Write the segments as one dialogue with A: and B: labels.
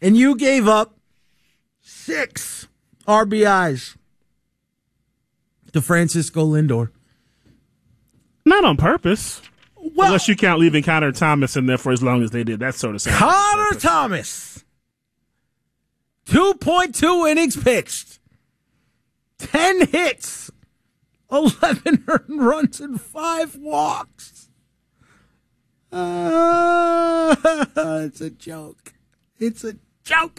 A: And you gave up 6 RBIs to Francisco Lindor.
B: Not on purpose.
A: Well,
B: unless you count leaving Connor Thomas in there for as long as they did. That sort of sounds
A: Connor Thomas, 2.2 innings pitched, 10 hits, 11 earned runs, and 5 walks. It's a joke. It's a joke.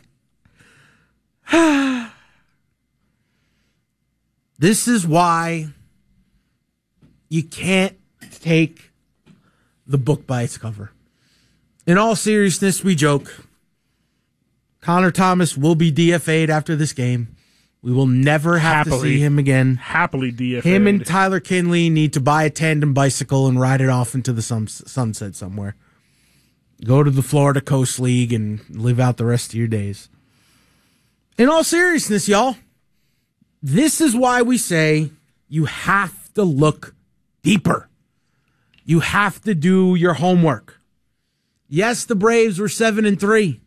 A: This is why you can't take the book by its cover. In all seriousness, we joke. Connor Thomas will be DFA'd after this game. We will never have to see him again.
B: Happily DFA'd.
A: Him and Tyler Kinley need to buy a tandem bicycle and ride it off into the sunset somewhere. Go to the Florida Coast League and live out the rest of your days. In all seriousness, y'all, this is why we say you have to look deeper. You have to do your homework. Yes, the Braves were 7-3,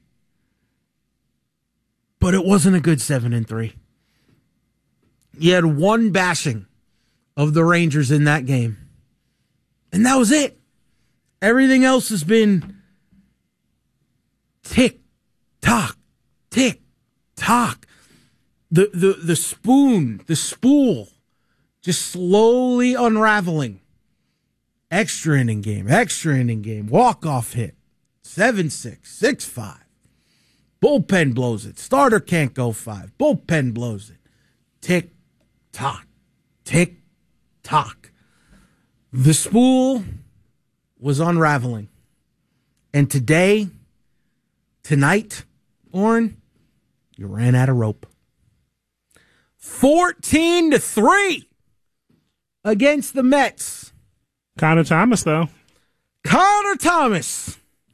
A: but it wasn't a good 7-3. You had one bashing of the Rangers in that game, and that was it. Everything else has been tick tock, tick tock. The spool, just slowly unraveling. Extra inning game, walk-off hit, 7-6, 6-5. Bullpen blows it. Starter can't go 5. Bullpen blows it. Tick tock, tick tock. The spool was unraveling. And tonight, Oren, you ran out of rope. 14-3 against the Mets.
B: Connor Thomas, though.
A: Connor Thomas,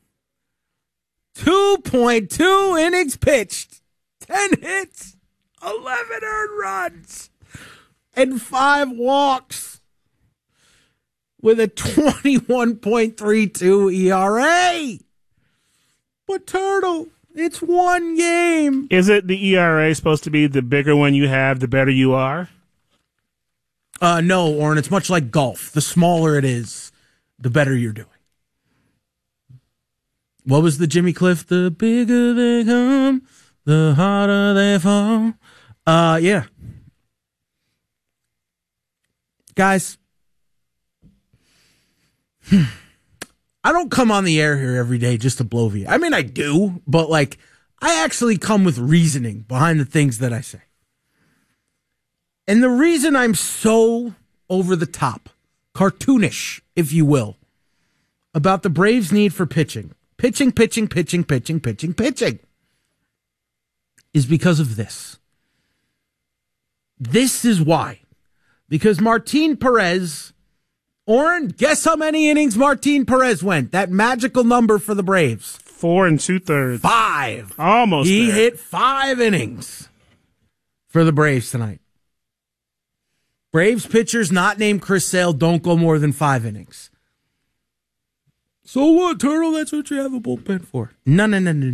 A: 2.2 innings pitched, 10 hits, 11 earned runs, and 5 walks with a 21.32 ERA. But Turtle, it's one game.
B: Is it the ERA supposed to be the bigger one you have, the better you are?
A: No, Oren, it's much like golf. The smaller it is, the better you're doing. What was the Jimmy Cliff? The bigger they come, the harder they fall. Yeah. Guys, I don't come on the air here every day just to blow you. I mean, I do, but I actually come with reasoning behind the things that I say. And the reason I'm so over the top, cartoonish, if you will, about the Braves' need for pitching, is because of this. This is why. Because Martin Perez, Oren, guess how many innings Martin Perez went? That magical number for the Braves.
B: 4 2/3.
A: 5.
B: Almost
A: He
B: there.
A: hit 5 innings for the Braves tonight. Braves pitchers not named Chris Sale don't go more than 5 innings. So what, Turtle? That's what you have a bullpen for. No.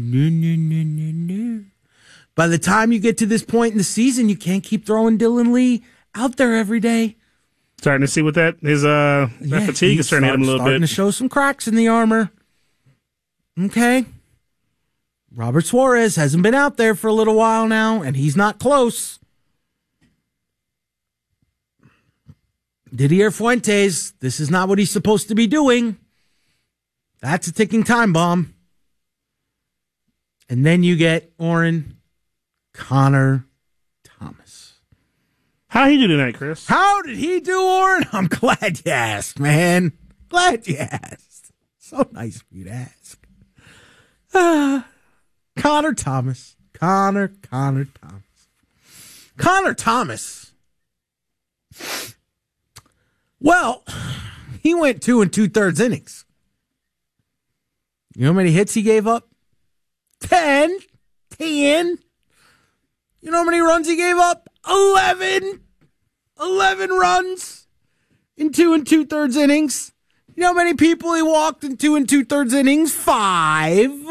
A: By the time you get to this point in the season, you can't keep throwing Dylan Lee out there every day.
B: Starting to see what that fatigue is starting to hit him a little bit.
A: Starting to show some cracks in the armor. Okay. Robert Suarez hasn't been out there for a little while now, and he's not close. Didier Fuentes, this is not what he's supposed to be doing. That's a ticking time bomb. And then you get, Oren, Connor Thomas.
B: How did he do tonight, Chris?
A: How did he do, Oren? I'm glad you asked, man. Glad you asked. So nice of you to ask. Connor Thomas. Connor Thomas. Well, he went 2 2/3 innings. You know how many hits he gave up? 10. You know how many runs he gave up? 11. 11 runs in 2 2/3 innings. You know how many people he walked in 2 2/3 innings? 5.